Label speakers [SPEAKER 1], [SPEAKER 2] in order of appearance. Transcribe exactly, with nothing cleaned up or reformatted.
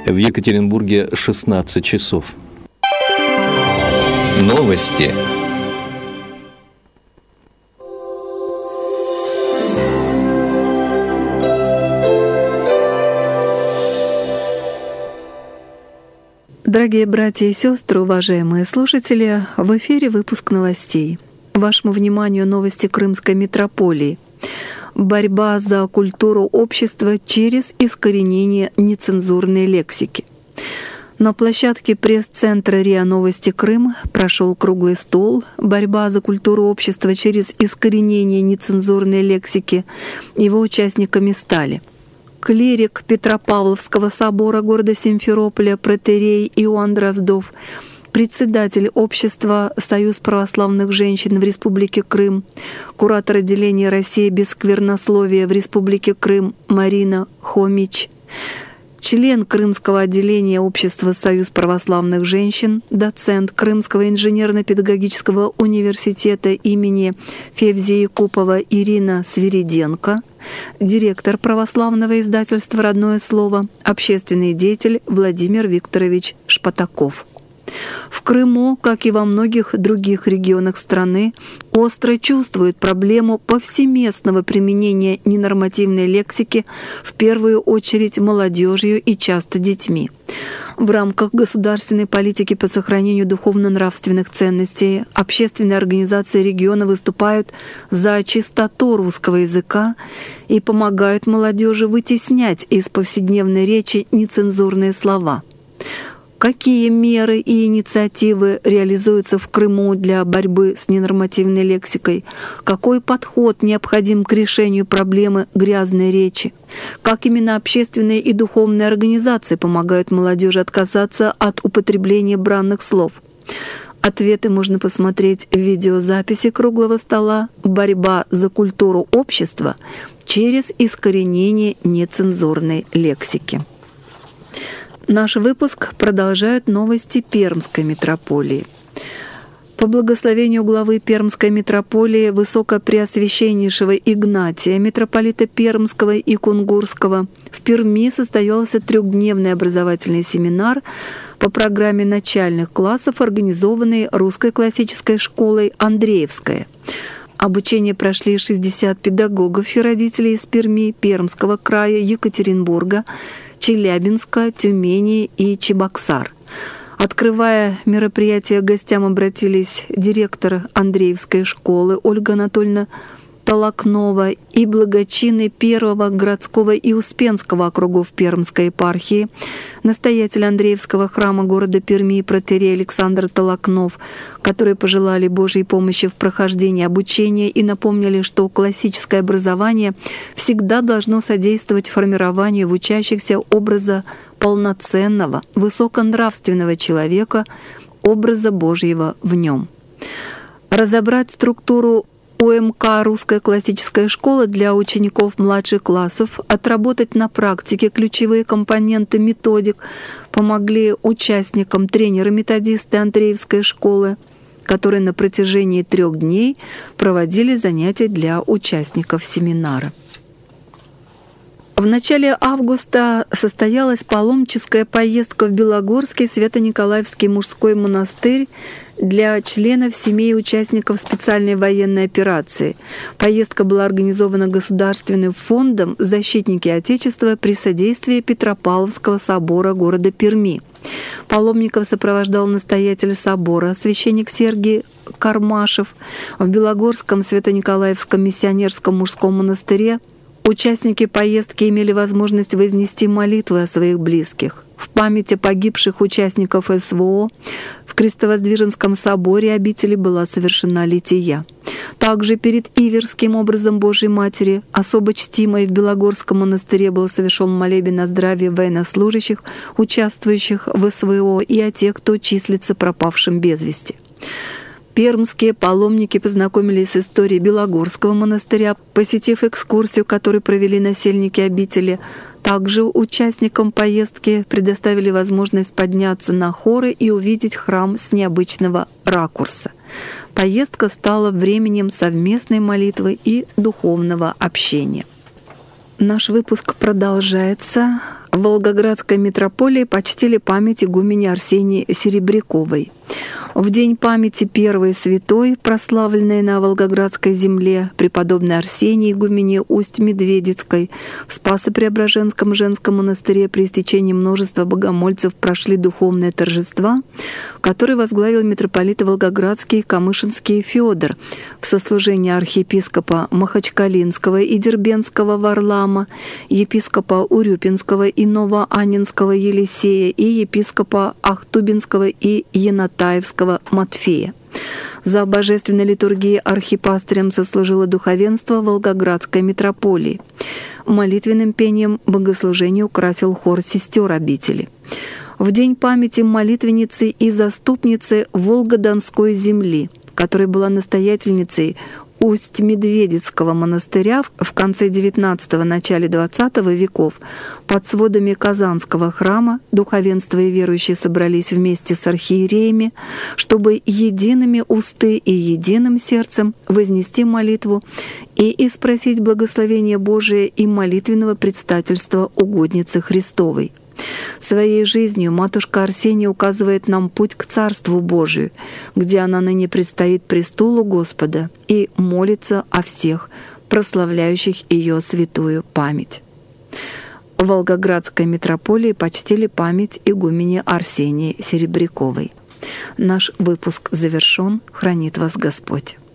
[SPEAKER 1] в Екатеринбурге шестнадцать часов.
[SPEAKER 2] Новости.
[SPEAKER 3] Дорогие братья и сестры, уважаемые слушатели, в эфире выпуск новостей. Вашему вниманию новости Крымской митрополии. Борьба за культуру общества через искоренение нецензурной лексики. На площадке пресс-центра РИА Новости Крым прошел круглый стол «Борьба за культуру общества через искоренение нецензурной лексики». Его участниками стали клирик Петропавловского собора города Симферополя протоиерей Иоанн Дроздов, председатель общества «Союз православных женщин» в Республике Крым, куратор отделения «Россия без сквернословия» в Республике Крым Марина Хомич, член Крымского отделения общества «Союз православных женщин», доцент Крымского инженерно-педагогического университета имени Февзии Купова Ирина Свириденко, директор православного издательства «Родное слово», общественный деятель Владимир Викторович Шпатаков. В Крыму, как и во многих других регионах страны, остро чувствуют проблему повсеместного применения ненормативной лексики, в первую очередь молодежью и часто детьми. В рамках государственной политики по сохранению духовно-нравственных ценностей общественные организации региона выступают за чистоту русского языка и помогают молодежи вытеснять из повседневной речи нецензурные слова. Какие меры и инициативы реализуются в Крыму для борьбы с ненормативной лексикой? Какой подход необходим к решению проблемы грязной речи? Как именно общественные и духовные организации помогают молодежи отказаться от употребления бранных слов? Ответы можно посмотреть в видеозаписи круглого стола «Борьба за культуру общества через искоренение нецензурной лексики». Наш выпуск продолжают новости Пермской митрополии. По благословению главы Пермской митрополии Высокопреосвященнейшего Игнатия, митрополита Пермского и Кунгурского, в Перми состоялся трехдневный образовательный семинар по программе начальных классов, организованный Русской классической школой «Андреевская». Обучение прошли шестьдесят педагогов и родителей из Перми, Пермского края, Екатеринбурга, Челябинска, Тюмени и Чебоксар. Открывая мероприятие, к гостям обратились директор Андреевской школы Ольга Анатольевна Толокнова и благочинный первого городского и Успенского округов Пермской епархии, настоятель Андреевского храма города Перми протоиерей Александр Толокнов, которые пожелали Божьей помощи в прохождении обучения и напомнили, что классическое образование всегда должно содействовать формированию в учащихся образа полноценного, высоконравственного человека, образа Божьего в нем. Разобрать структуру УМК «Русская классическая школа» для учеников младших классов, отработать на практике ключевые компоненты методик помогли участникам тренеры-методисты Андреевской школы, которые на протяжении трех дней проводили занятия для участников семинара. В начале августа состоялась паломническая поездка в Белогорский Свято-Николаевский мужской монастырь для членов семей участников специальной военной операции. Поездка была организована Государственным фондом «Защитники Отечества» при содействии Петропавловского собора города Перми. Паломников сопровождал настоятель собора, священник Сергий Кармашев. В Белогорском Свято-Николаевском миссионерском мужском монастыре участники поездки имели возможность вознести молитвы о своих близких. В память о погибших участников СВО в Крестовоздвиженском соборе обители была совершена лития. Также перед Иверским образом Божьей Матери, особо чтимой в Белогорском монастыре, был совершен молебен о здравии военнослужащих, участвующих в СВО, и о тех, кто числится пропавшим без вести. Пермские паломники познакомились с историей Белогорского монастыря, посетив экскурсию, которую провели насельники обители. Также участникам поездки предоставили возможность подняться на хоры и увидеть храм с необычного ракурса. Поездка стала временем совместной молитвы и духовного общения. Наш выпуск продолжается. В Волгоградской митрополии почтили память игумени Арсении Серебряковой. В день памяти первой святой, прославленной на Волгоградской земле, преподобной Арсении игумене Усть-Медведицкой, в Спасо-Преображенском женском монастыре при истечении множества богомольцев прошли духовные торжества, которые возглавил митрополит Волгоградский и Камышинский Феодор в сослужении архиепископа Махачкалинского и Дербенского Варлаама, епископа Урюпинского и Новоаннинского Елисея и епископа Ахтубинского и Янатаевского Матфея. За божественной литургией архипастырем сослужило духовенство Волгоградской митрополии. Молитвенным пением богослужение украсил хор сестер обители. В день памяти молитвенницы и заступницы Волгодонской земли, которая была настоятельницей Усть-Медведицкого монастыря в конце девятнадцатого – начале двадцатого веков, под сводами Казанского храма духовенство и верующие собрались вместе с архиереями, чтобы едиными усты и единым сердцем вознести молитву и испросить благословения Божие и молитвенного предстательства угодницы Христовой. Своей жизнью матушка Арсения указывает нам путь к Царству Божию, где она ныне предстоит престолу Господа и молится о всех, прославляющих ее святую память. В Волгоградской митрополии почтили память игумени Арсении Серебряковой. Наш выпуск завершен. Хранит вас Господь.